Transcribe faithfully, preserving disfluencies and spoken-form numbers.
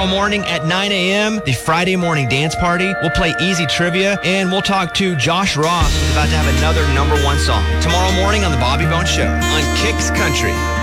Tomorrow morning at nine a.m., the Friday morning dance party. We'll play easy trivia, and we'll talk to Josh Ross, who's about to have another number one song. Tomorrow morning on The Bobby Bones Show on Kicks Country.